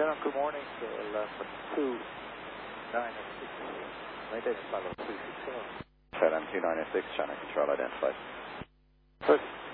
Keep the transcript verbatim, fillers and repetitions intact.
Channel, good morning. eleven two nine six. Mayday five oh three six zero. Channel two nine six, channel control identified. First.